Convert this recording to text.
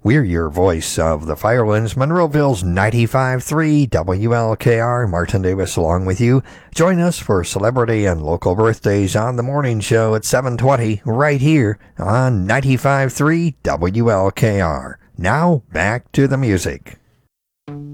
We're your voice of the Firewinds, Monroeville's 95.3 WLKR. Martin Davis along with you. Join us for celebrity and local birthdays on the morning show at 7:20 right here on 95.3 WLKR. Now, back to the music.